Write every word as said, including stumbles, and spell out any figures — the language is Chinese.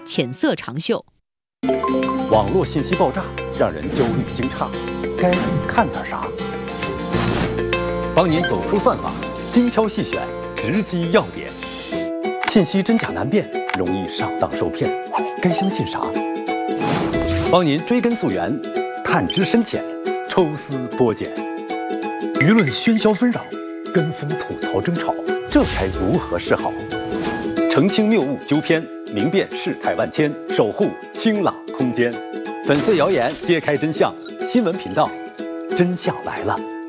浅色长袖。 网络信息爆炸让人焦虑惊诧，该看点啥？帮您走出算法，精挑细选，直击要点。信息真假难辨，容易上当受骗，该相信啥？帮您追根溯源，探知深浅，抽丝剥茧。舆论喧嚣纷扰，跟风吐槽争吵，这该如何是好？澄清谬误纠偏，明辨事态万千，守护清朗空间。粉碎谣言，揭开真相。新闻频道，真相来了。